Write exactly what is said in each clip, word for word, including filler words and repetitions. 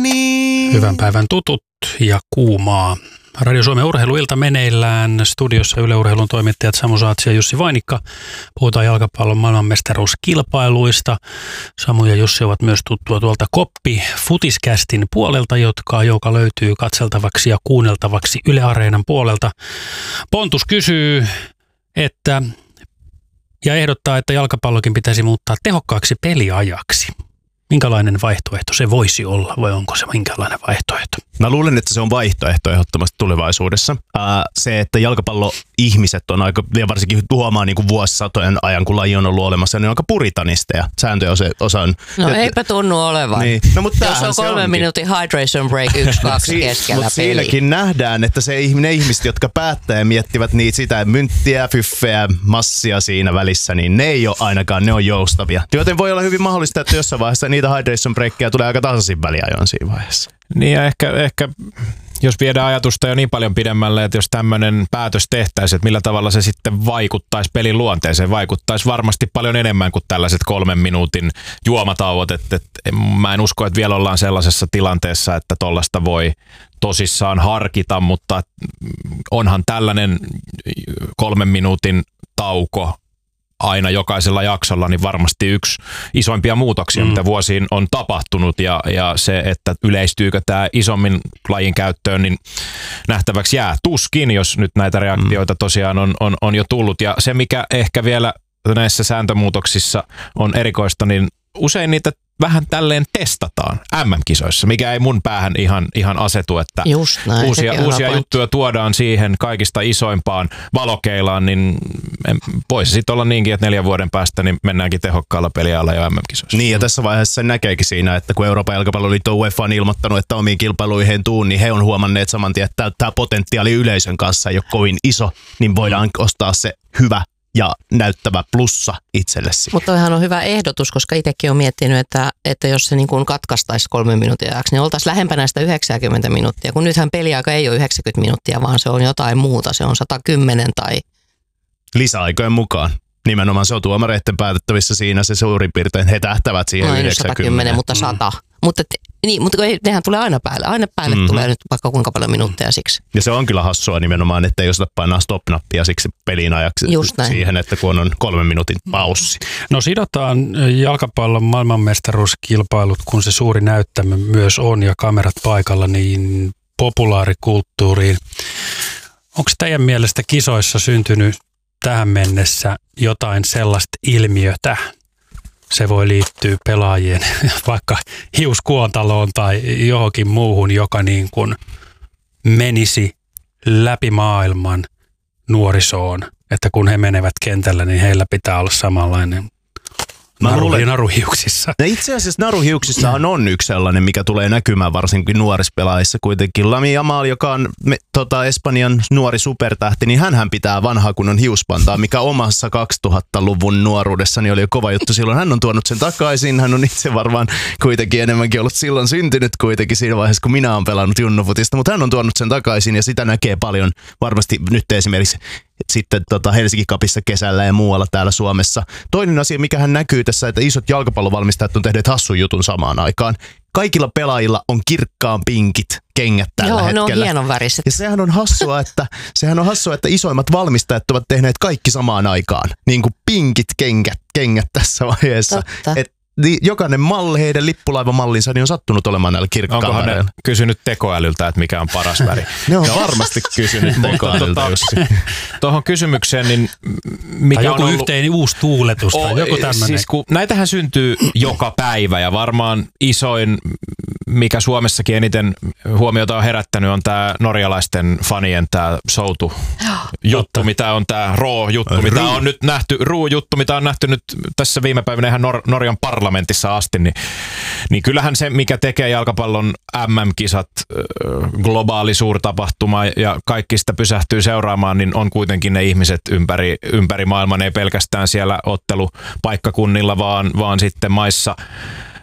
niin. Hyvän päivän tutut ja kuumaa. Radio Suomen urheiluilta meneillään. Studiossa Yle Urheilun toimittajat Samu Saatsi ja Jussi Vainikka. Puhutaan jalkapallon maailmanmestaruuskilpailuista. Samu ja Jussi ovat myös tuttua tuolta Koppi Futiscastin puolelta, jotka, joka löytyy katseltavaksi ja kuunneltavaksi Yle Areenan puolelta. Pontus kysyy, että ja ehdottaa, että jalkapallokin pitäisi muuttaa tehokkaaksi peliajaksi. Minkälainen vaihtoehto se voisi olla, vai onko se minkälainen vaihtoehto? Mä luulen, että se on vaihtoehto ehdottomasti tulevaisuudessa. Ää, se, että jalkapallo-ihmiset on aika, ja varsinkin huomaa niin kuin vuosisatojen ajan, kun laji on ollut olemassa, niin on aika puritanisteja. Sääntöjä osa on. No et, eipä tunnu olevan. Niin. No, mutta jos on kolmen onkin. minuutin hydration break, yksi, kaksi keskellä Mutta peli. siinäkin nähdään, että se, ne ihmiset, jotka päättää ja miettivät niitä sitä mynttiä, fyffeä, massia siinä välissä, niin ne ei ole ainakaan, ne on joustavia. Joten voi olla hyvin mahdollista, että jossain vaiheessa niitä hydration breakkejä tulee aika tasaisin väliajoin siinä vaiheessa. Niin ja ehkä, ehkä jos viedään ajatusta jo niin paljon pidemmälle, että jos tämmöinen päätös tehtäisiin, että millä tavalla se sitten vaikuttaisi pelin luonteeseen, vaikuttaisi varmasti paljon enemmän kuin tällaiset kolmen minuutin juomatauot. Että, että mä en usko, että vielä ollaan sellaisessa tilanteessa, että tollaista voi tosissaan harkita, mutta onhan tällainen kolmen minuutin tauko aina jokaisella jaksolla niin varmasti yksi isoimpia muutoksia, mm. mitä vuosiin on tapahtunut ja, ja se, että yleistyykö tämä isommin lajin käyttöön, niin nähtäväksi jää tuskin, jos nyt näitä reaktioita tosiaan on, on, on jo tullut. Ja se, mikä ehkä vielä näissä sääntömuutoksissa on erikoista, niin usein niitä vähän tälleen testataan äm äm-kisoissa, mikä ei mun päähän ihan, ihan asetu, että näin, uusia, uusia juttuja tuodaan siihen kaikista isoimpaan valokeilaan, niin voisi sitten olla niinkin, että neljän vuoden päästä niin mennäänkin tehokkaalla pelialalla jo äm äm-kisoissa. Niin ja tässä vaiheessa se näkeekin siinä, että kun Euroopan jalkapalloliitto UEFA on ilmoittanut, että omiin kilpailuihin tuun, niin he on huomanneet saman tien, että tämä potentiaali yleisön kanssa ei ole kovin iso, niin voidaan ostaa se hyvä ja näyttävä plussa itsellesi. Mutta toihan on hyvä ehdotus, koska itsekin olen miettinyt, että, että jos se niin kuin katkaistaisi kolmen minuutin ajaksi, niin oltaisiin lähempänä sitä yhdeksänkymmentä minuuttia, kun nythän peliaika ei ole yhdeksänkymmentä minuuttia, vaan se on jotain muuta, se on sata kymmenen tai lisäaikojen mukaan. Nimenomaan se on tuomareiden päätettävissä siinä se suurin piirtein. He tähtävät siihen no, yhdeksänkymmentä. sata kymmenen, mutta sata. Mm. Mutta, niin, mutta nehän tulee aina päälle. Aina päälle mm-hmm. tulee nyt vaikka kuinka paljon minuutteja siksi. Ja se on kyllä hassua nimenomaan, että ei osata painaa stop-nappia siksi pelin ajaksi siihen, että kun on kolmen minuutin paussi. No sidotaan jalkapallon maailmanmestaruuskilpailut, kun se suuri näyttämö myös on ja kamerat paikalla, niin populaarikulttuuriin. Onko teidän mielestä kisoissa syntynyt tähän mennessä jotain sellaista ilmiötä? Se voi liittyä pelaajien vaikka hiuskuontaloon tai johonkin muuhun, joka niin kuin menisi läpi maailman nuorisoon. Että kun he menevät kentällä, niin heillä pitää olla samanlainen naru, naruhiuksissa. Ja itse asiassa naruhiuksissahan on yksi sellainen, mikä tulee näkymään varsinkin nuorissa pelaajissa kuitenkin. Lamine Yamal, joka on me, tota, Espanjan nuori supertähti, niin hänhän pitää vanhaa kunnon hiuspantaa, mikä omassa kaksituhattaluvun nuoruudessani oli jo kova juttu silloin. Hän on tuonut sen takaisin, hän on itse varmaan kuitenkin enemmänkin ollut silloin syntynyt kuitenkin siinä vaiheessa, kun minä olen pelannut junnufutista, mutta hän on tuonut sen takaisin ja sitä näkee paljon varmasti nyt esimerkiksi sitten tota Helsinki Cupissa kesällä ja muualla täällä Suomessa. Toinen asia, mikä hän näkyy tässä, että isot jalkapallovalmistajat on tehneet hassun jutun samaan aikaan. Kaikilla pelaajilla on kirkkaan pinkit kengät tällä Joo, hetkellä. Joo, ne on hienovariset. Ja sehän on hassua, että, sehän on hassua, että isoimmat valmistajat ovat tehneet kaikki samaan aikaan. Niin kuin pinkit kengät, kengät tässä vaiheessa. Et jokainen malli, heidän lippulaivamallinsa, niin on sattunut olemaan näillä kirkkailla. Onkohan ne kysynyt tekoälyltä, että mikä on paras väri? Ne on varmasti kysynyt tekoälyltä. Tuohon kysymykseen, niin mikä tai joku on ollut yhteen uusi tuuletus tai o, joku tämmöinen. Siis kun näitähän syntyy joka päivä ja varmaan isoin, mikä Suomessakin eniten huomiota on herättänyt, on tämä norjalaisten fanien tämä soutu juttu, mitä on tämä Raw-juttu, mitä on nyt nähty, Raw-juttu, mitä on nähty nyt tässä viime päivinä ihan Nor- Norjan parlamentissa asti, niin, niin kyllähän se, mikä tekee jalkapallon äm äm-kisat, globaali suurtapahtuma ja kaikki sitä pysähtyy seuraamaan, niin on kuitenkin ne ihmiset ympäri, ympäri maailman, ei pelkästään siellä ottelupaikkakunnilla, vaan, vaan sitten maissa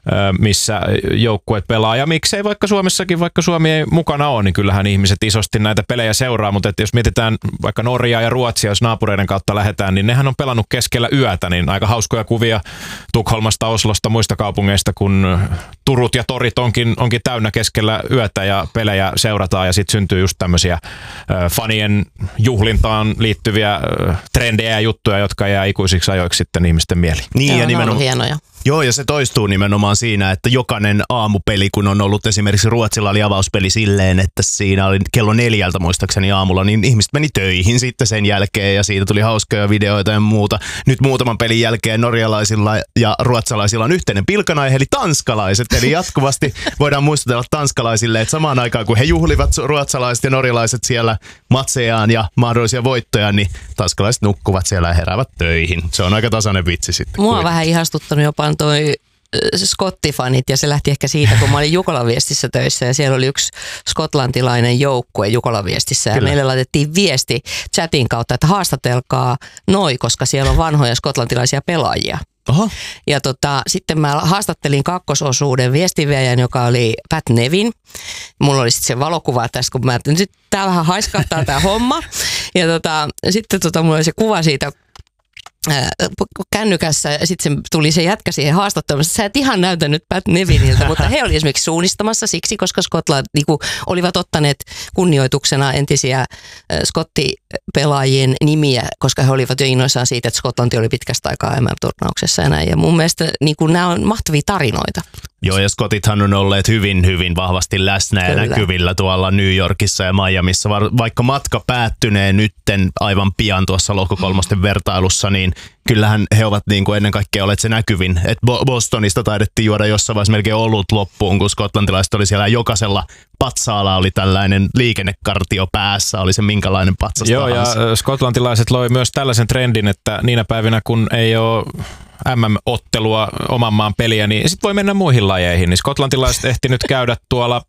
missä joukkueet pelaa. Ja miksei vaikka Suomessakin, vaikka Suomi ei mukana ole, niin kyllähän ihmiset isosti näitä pelejä seuraa. Mutta jos mietitään vaikka Norjaa ja Ruotsia, jos naapureiden kautta lähdetään, niin nehän on pelannut keskellä yötä. Niin aika hauskoja kuvia Tukholmasta, Oslosta, muista kaupungeista, kun Turut ja torit onkin, onkin täynnä keskellä yötä ja pelejä seurataan. Ja sitten syntyy just tämmöisiä fanien juhlintaan liittyviä trendejä ja juttuja, jotka jää ikuisiksi ajoiksi sitten ihmisten mieliin. Niin, ja nimenomaan hienoja. Joo, ja se toistuu nimenomaan siinä, että jokainen aamupeli, kun on ollut esimerkiksi Ruotsilla oli avauspeli silleen, että siinä oli kello neljältä muistaakseni aamulla, niin ihmiset meni töihin sitten sen jälkeen ja siitä tuli hauskoja videoita ja muuta. Nyt muutaman pelin jälkeen norjalaisilla ja ruotsalaisilla on yhteinen pilkanaihe, eli tanskalaiset. Eli jatkuvasti voidaan muistutella tanskalaisille, että samaan aikaan kun he juhlivat ruotsalaiset ja norjalaiset siellä matsejaan ja mahdollisia voittoja, niin tanskalaiset nukkuvat siellä ja heräävät töihin. Se on aika tasainen vitsi sitten. Mua on vähän ihastuttanut jopa toi skottifanit, ja se lähti ehkä siitä, kun mä olin Jukolan Viestissä töissä ja siellä oli yksi skotlantilainen joukkue Jukolan Viestissä ja Kyllä. meille laitettiin viesti chatin kautta, että haastatelkaa noi, koska siellä on vanhoja skotlantilaisia pelaajia. Oho. Ja tota, sitten mä haastattelin kakkososuuden viestinviejän, joka oli Pat Nevin. Mulla oli sitten se valokuva tässä, kun mä nyt tää vähän haiskahtaa tää homma. Ja tota, sitten tota, mulla oli se kuva siitä kännykässä ja sitten tuli se jätkä siihen haastatteluun. Sä et ihan näytä nyt Pat Neviniltä, mutta he oli esimerkiksi suunnistamassa siksi, koska Skotlanti niinku, olivat ottaneet kunnioituksena entisiä skottipelaajien nimiä, koska he olivat jo innoissaan siitä, että Skotlanti oli pitkästä aikaa M M-turnauksessa ja näin. Ja mun mielestä niinku, nämä on mahtavia tarinoita. Joo, ja skotithan on olleet hyvin, hyvin vahvasti läsnä ja näkyvillä tuolla New Yorkissa ja Miamissa. Vaikka matka päättyneen nytten aivan pian tuossa lohkokolmosten vertailussa, niin kyllähän he ovat niin kuin ennen kaikkea olleet se näkyvin. Et Bostonista taidettiin juoda jossain vaiheessa melkein olut loppuun, kun skotlantilaiset oli siellä. Jokaisella patsaalla oli tällainen liikennekartio päässä, oli se minkälainen patsas Joo, tahansa. Ja skotlantilaiset loi myös tällaisen trendin, että niinä päivinä kun ei ole M M-ottelua oman maan peliä, niin sitten voi mennä muihin lajeihin. Niin skotlantilaiset ehti nyt käydä tuolla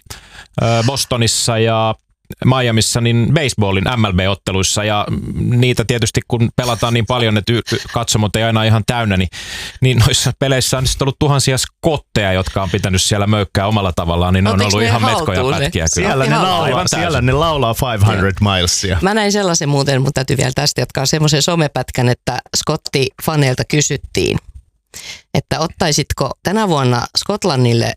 Bostonissa ja Miamissa niin baseballin M L B-otteluissa, ja niitä tietysti kun pelataan niin paljon, että katsomot ei aina ihan täynnä, niin, niin noissa peleissä on sitten ollut tuhansia skotteja, jotka on pitänyt siellä möykkää omalla tavallaan, niin ne on ollut ihan metkoja pätkiä. Siellä ne, laulaa, siellä ne laulaa viisisataa milesia. Mä näin sellaisen muuten, mutta täytyy vielä tästä jatkaa semmoisen somepätkän, että Skotti-faneilta kysyttiin, että ottaisitko tänä vuonna Skotlannille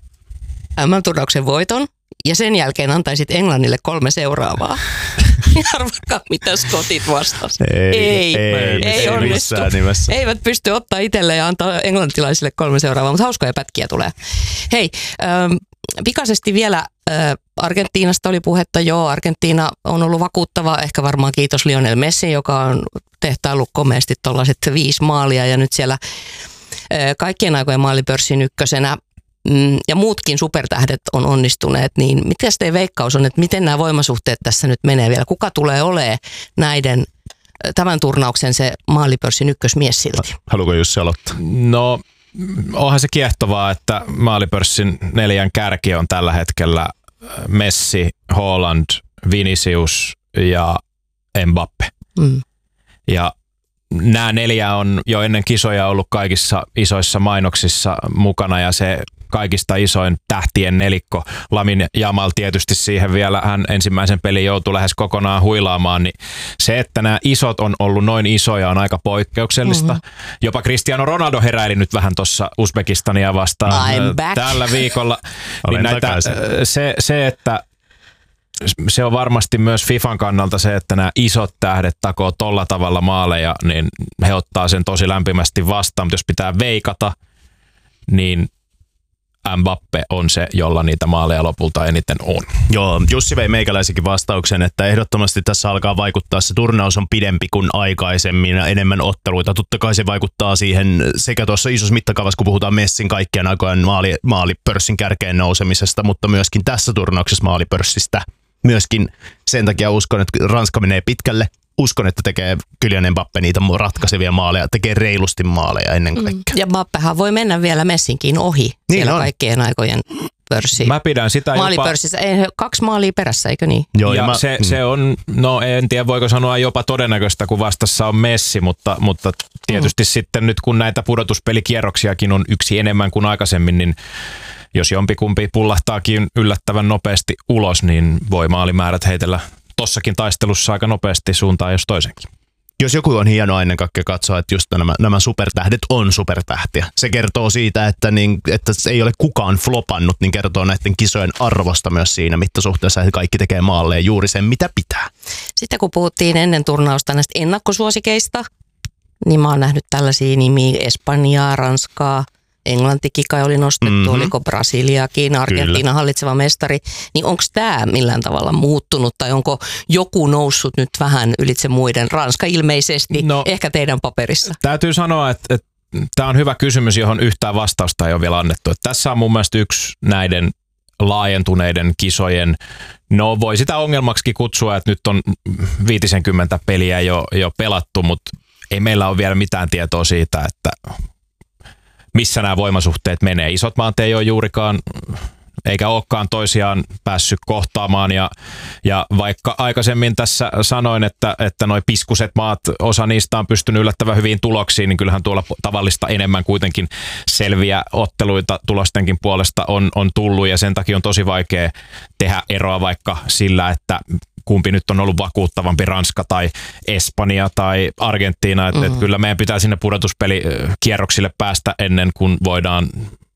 M M-turnauksen voiton, ja sen jälkeen antaisit Englannille kolme seuraavaa. Arvakaa, mitä skotit vastasi. Ei, ei, ei, ei, ei onnistu. Eivät pysty ottaa itselleen ja antaa englantilaisille kolme seuraavaa, mutta hauskoja pätkiä tulee. Hei, ähm, pikaisesti vielä äh, Argentiinasta oli puhetta. Joo, Argentiina on ollut vakuuttava, ehkä varmaan kiitos Lionel Messi, joka on tehtaillut komeasti tuollaiset viisi maalia ja nyt siellä äh, kaikkien aikojen maalipörssin ykkösenä. Ja muutkin supertähdet on onnistuneet, niin mikä teidän veikkaus on, että miten nämä voimasuhteet tässä nyt menee vielä? Kuka tulee olemaan näiden, tämän turnauksen se maalipörssin ykkösmies silti? Haluatko Jussi aloittaa? No, onhan se kiehtovaa, että maalipörssin neljän kärki on tällä hetkellä Messi, Haaland, Vinicius ja Mbappe. Mm. Ja nämä neljä on jo ennen kisoja ollut kaikissa isoissa mainoksissa mukana, ja se kaikista isoin tähtien nelikko. Lamin Jamal tietysti siihen vielä, hän ensimmäisen pelin joutui lähes kokonaan huilaamaan, niin se, että nämä isot on ollut noin isoja, on aika poikkeuksellista. Mm-hmm. Jopa Cristiano Ronaldo heräili nyt vähän tuossa Uzbekistania vastaan tällä viikolla. Niin näitä, se, se, että se on varmasti myös FIFAn kannalta se, että nämä isot tähdet takoo tolla tavalla maaleja, niin he ottaa sen tosi lämpimästi vastaan, mutta jos pitää veikata, niin Mbappe on se, jolla niitä maaleja lopulta eniten on. Joo, Jussi vei meikäläisikin vastauksen, että ehdottomasti tässä alkaa vaikuttaa. Se turnaus on pidempi kuin aikaisemmin ja enemmän otteluita. Totta kai se vaikuttaa siihen sekä tuossa isossa mittakaavassa, kun puhutaan Messin kaikkien aikojen maali, maalipörssin kärkeen nousemisesta, mutta myöskin tässä turnauksessa maalipörssistä. Myöskin sen takia uskon, että Ranska menee pitkälle. Uskon, että tekee Kylian Mbappe niitä ratkaisevia maaleja, tekee reilusti maaleja ennen kaikkea. Mm. Ja Mbappehan voi mennä vielä Messinkin ohi niin siellä on. Kaikkien aikojen maalipörssi. Mä pidän sitä Maalipörssissä, ei, kaksi maalia perässä, eikö niin? Joo, ja ja mä, se, mm. se on, no en tiedä voiko sanoa jopa todennäköistä, kun vastassa on Messi, mutta, mutta tietysti mm. sitten nyt kun näitä pudotuspelikierroksiakin on yksi enemmän kuin aikaisemmin, niin jos jompikumpi pullahtaakin yllättävän nopeasti ulos, niin voi maalimäärät heitellä tossakin taistelussa aika nopeasti suuntaan jos toisenkin. Jos joku on hienoa ennen kaikkea katsoa, että just nämä, nämä supertähdet on supertähtiä. Se kertoo siitä, että, niin, että ei ole kukaan flopannut, niin kertoo näiden kisojen arvosta myös siinä mittasuhteessa, että kaikki tekee maalleen juuri sen, mitä pitää. Sitten kun puhuttiin ennen turnausta näistä ennakkosuosikeista, niin mä oon nähnyt tällaisia nimiä, Espanjaa, Ranskaa, Englantikin kai oli nostettu, mm-hmm. oliko Brasiliakin, Argentiina Kyllä. hallitseva mestari, niin onko tämä millään tavalla muuttunut tai onko joku noussut nyt vähän ylitse muiden? Ranska ilmeisesti, no, ehkä teidän paperissa. Täytyy sanoa, että, että tämä on hyvä kysymys, johon yhtään vastausta ei ole vielä annettu. Että tässä on mun mielestä yksi näiden laajentuneiden kisojen, no voi sitä ongelmaksikin kutsua, että nyt on viitisenkymmentä peliä jo, jo pelattu, mutta ei meillä ole vielä mitään tietoa siitä, että missä nämä voimasuhteet menee. Isot maat ei ole juurikaan, eikä olekaan toisiaan päässyt kohtaamaan. Ja, ja vaikka aikaisemmin tässä sanoin, että, että noi piskuset maat, osa niistä on pystynyt yllättävän hyviin tuloksiin, niin kyllähän tuolla tavallista enemmän kuitenkin selviä otteluita tulostenkin puolesta on, on tullut. Ja sen takia on tosi vaikea tehdä eroa vaikka sillä, että kumpi nyt on ollut vakuuttavampi, Ranska tai Espanja tai Argentiina. Että mm-hmm. et kyllä meidän pitää sinne pudotuspelikierroksille päästä ennen kuin voidaan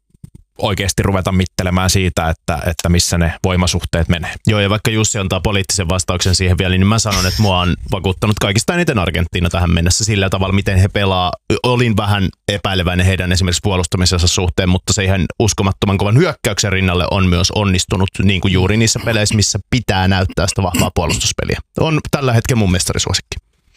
oikeasti ruveta mittelemään siitä, että, että missä ne voimasuhteet menee. Joo, ja vaikka Jussi antaa poliittisen vastauksen siihen vielä, niin mä sanon, että mua on vakuuttanut kaikista eniten Argentiina tähän mennessä sillä tavalla, miten he pelaa. Olin vähän epäileväinen heidän esimerkiksi puolustamisensa suhteen, mutta se ihan uskomattoman kovan hyökkäyksen rinnalle on myös onnistunut niin kuin juuri niissä peleissä, missä pitää näyttää sitä vahvaa puolustuspeliä. On tällä hetkellä mun mestarisuosikki.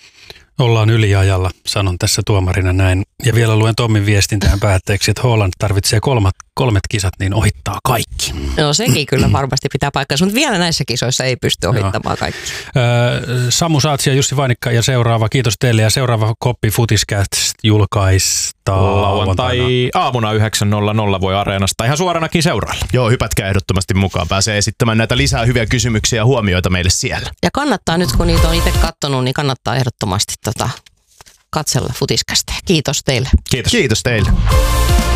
Ollaan yliajalla, sanon tässä tuomarina näin. Ja vielä luen Tommin viestin tähän päätteeksi, että Holland tarvitsee kolmat, kolmet kisat, niin ohittaa kaikki. No sekin kyllä varmasti pitää paikkansa, mutta vielä näissä kisoissa ei pysty ohittamaan kaikki. Öö, Samu Saatsi ja Jussi Vainikka ja seuraava, kiitos teille. Ja seuraava Koppi Futiscast julkaistaan lauantai aamuna yhdeksän nolla nolla voi Areenasta ihan suoranakin seurailla. Joo, hypätkää ehdottomasti mukaan. Pääsee esittämään näitä lisää hyviä kysymyksiä ja huomioita meille siellä. Ja kannattaa nyt, kun niitä on itse kattonut, niin kannattaa ehdottomasti tota, katsella Futiscasteja. Kiitos teille. Kiitos. Kiitos teille.